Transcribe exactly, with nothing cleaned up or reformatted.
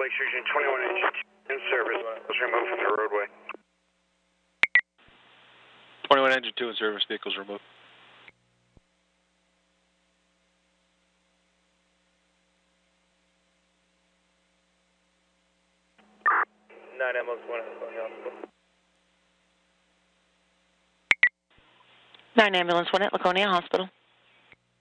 Lake Sturgeon twenty-one engine two in service. Let's remove from the roadway. twenty-one engine two in service, vehicles removed. nine ambulance one at Laconia Hospital. nine ambulance one at Laconia Hospital.